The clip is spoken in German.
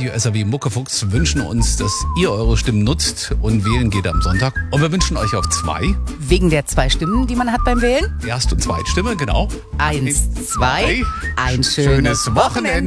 Radio SAW Muckefuchs wünschen uns, dass ihr eure Stimmen nutzt und wählen geht am Sonntag. Und wir wünschen euch auf 2. Wegen der 2 Stimmen, die man hat beim Wählen? Erst- und Zweitstimme, genau. 1, 2, ein schönes Wochenende.